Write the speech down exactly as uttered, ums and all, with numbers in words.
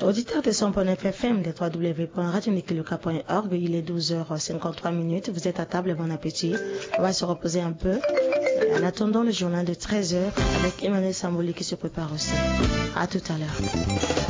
Auditeur de cent point neuf F M de w w w point radio nikiluka point org, il est douze heures cinquante-trois minutes. Vous êtes à table, bon appétit. On va se reposer un peu. En attendant le journal de treize heures avec Emmanuel Sambouli qui se prépare aussi. À tout à l'heure.